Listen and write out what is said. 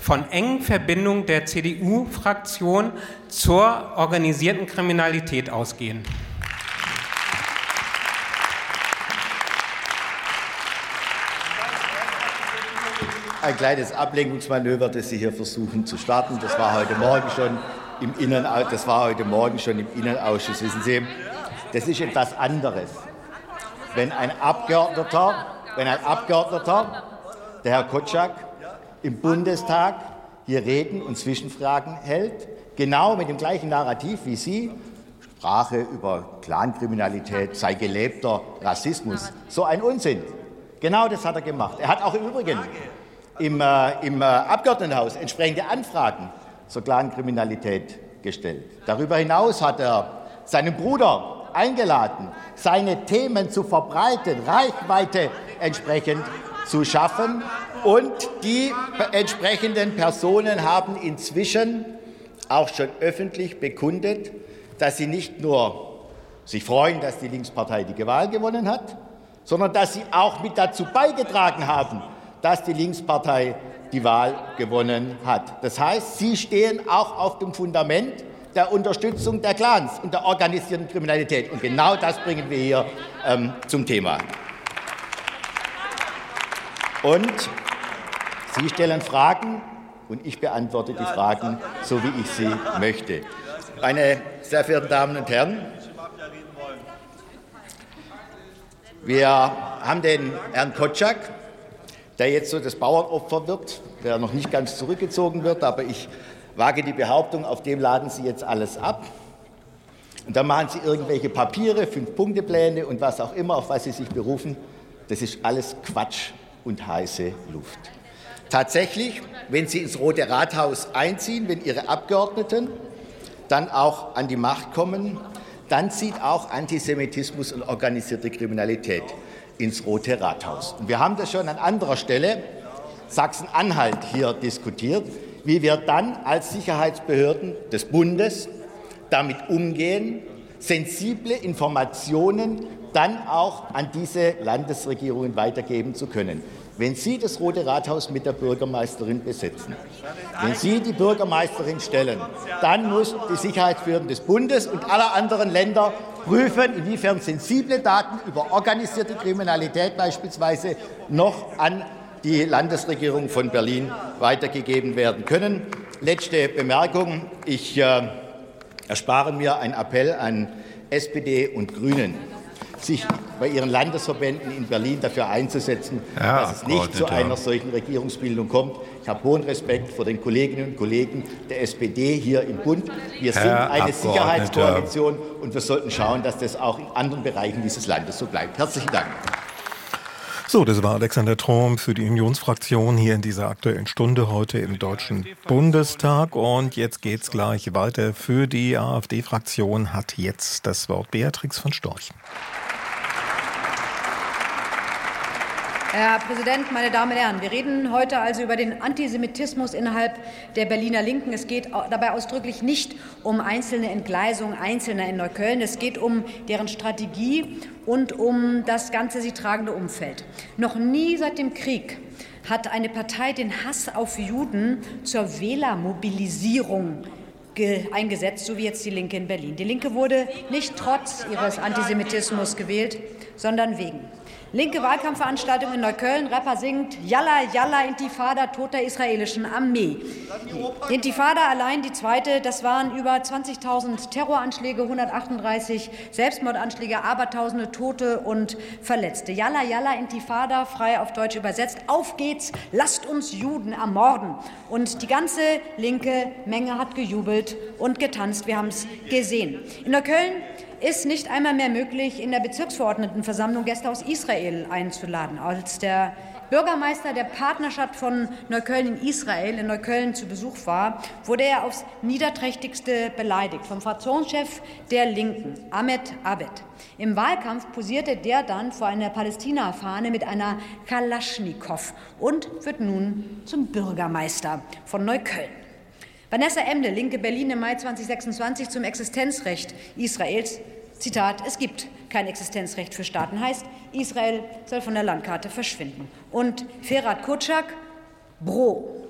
von engen Verbindungen der CDU-Fraktion zur organisierten Kriminalität ausgehen. Ein kleines Ablenkungsmanöver, das Sie hier versuchen zu starten. Das war heute Morgen schon im Innenausschuss. Wissen Sie, das ist etwas anderes. Wenn ein Abgeordneter, der Herr Kotschak, im Bundestag hier Reden und Zwischenfragen hält, genau mit dem gleichen Narrativ wie Sie, Sprache über Clankriminalität sei gelebter Rassismus, so ein Unsinn. Genau das hat er gemacht. Er hat auch im Übrigen im Abgeordnetenhaus entsprechende Anfragen zur Clankriminalität gestellt. Darüber hinaus hat er seinen Bruder eingeladen, seine Themen zu verbreiten, Reichweite entsprechend zu schaffen. Und die entsprechenden Personen haben inzwischen auch schon öffentlich bekundet, dass sie nicht nur sich freuen, dass die Linkspartei die Wahl gewonnen hat, sondern dass sie auch mit dazu beigetragen haben, dass die Linkspartei die Wahl gewonnen hat. Das heißt, sie stehen auch auf dem Fundament der Unterstützung der Clans und der organisierten Kriminalität. Und genau das bringen wir hier zum Thema. Und Sie stellen Fragen und ich beantworte die Fragen, so wie ich sie möchte. Meine sehr verehrten Damen und Herren, wir haben den Herrn Kotschak, der jetzt so das Bauernopfer wird, der noch nicht ganz zurückgezogen wird, aber ich wage die Behauptung, auf dem laden Sie jetzt alles ab. Und dann machen Sie irgendwelche Papiere, 5-Punkte-Pläne und was auch immer, auf was Sie sich berufen. Das ist alles Quatsch und heiße Luft. Tatsächlich, wenn Sie ins Rote Rathaus einziehen, wenn Ihre Abgeordneten dann auch an die Macht kommen, dann zieht auch Antisemitismus und organisierte Kriminalität ins Rote Rathaus. Und wir haben das schon an anderer Stelle, Sachsen-Anhalt, hier diskutiert, wie wir dann als Sicherheitsbehörden des Bundes damit umgehen, sensible Informationen dann auch an diese Landesregierungen weitergeben zu können. Wenn Sie das Rote Rathaus mit der Bürgermeisterin besetzen, wenn Sie die Bürgermeisterin stellen, dann muss die Sicherheitsbehörden des Bundes und aller anderen Länder prüfen, inwiefern sensible Daten über organisierte Kriminalität beispielsweise noch an die Landesregierung von Berlin weitergegeben werden können. Letzte Bemerkung. Ich erspare mir einen Appell an SPD und Grünen, sich bei ihren Landesverbänden in Berlin dafür einzusetzen, dass es nicht zu einer solchen Regierungsbildung kommt. Ich habe hohen Respekt vor den Kolleginnen und Kollegen der SPD hier im Bund. Wir sind eine Sicherheitskoalition und wir sollten schauen, dass das auch in anderen Bereichen dieses Landes so bleibt. Herzlichen Dank. So, das war Alexander Tromp für die Unionsfraktion hier in dieser Aktuellen Stunde heute im Deutschen Bundestag. Und jetzt geht's gleich weiter. Für die AfD-Fraktion hat jetzt das Wort Beatrix von Storch. Herr Präsident, meine Damen und Herren! Wir reden heute also über den Antisemitismus innerhalb der Berliner Linken. Es geht dabei ausdrücklich nicht um einzelne Entgleisungen Einzelner in Neukölln. Es geht um deren Strategie und um das ganze sie tragende Umfeld. Noch nie seit dem Krieg hat eine Partei den Hass auf Juden zur Wählermobilisierung eingesetzt, so wie jetzt die Linke in Berlin. Die Linke wurde nicht trotz ihres Antisemitismus gewählt, sondern wegen. Linke Wahlkampfveranstaltung in Neukölln. Rapper singt Yalla, Yalla, Intifada, Tod der israelischen Armee. Die Intifada allein, die zweite, das waren über 20.000 Terroranschläge, 138 Selbstmordanschläge, Abertausende Tote und Verletzte. Yalla, Yalla, Intifada, frei auf Deutsch übersetzt. Auf geht's, lasst uns Juden ermorden. Und die ganze linke Menge hat gejubelt und getanzt. Wir haben es gesehen. In Neukölln ist nicht einmal mehr möglich, in der Bezirksverordnetenversammlung Gäste aus Israel einzuladen. Als der Bürgermeister der Partnerschaft von Neukölln in Israel in Neukölln zu Besuch war, wurde er aufs Niederträchtigste beleidigt vom Fraktionschef der Linken, Ahmed Abed. Im Wahlkampf posierte der dann vor einer Palästina-Fahne mit einer Kalaschnikow und wird nun zum Bürgermeister von Neukölln. Vanessa Emde, Linke Berlin im Mai 2026 zum Existenzrecht Israels. Zitat, es gibt kein Existenzrecht für Staaten, heißt, Israel soll von der Landkarte verschwinden. Und Ferhat Kotschak, Bro.